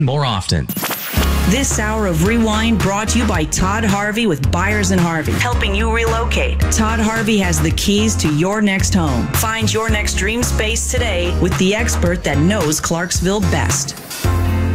more often. This hour of Rewind brought to you by Todd Harvey with Byers & Harvey, helping you relocate. Todd Harvey has the keys to your next home. Find your next dream space today with the expert that knows Clarksville best.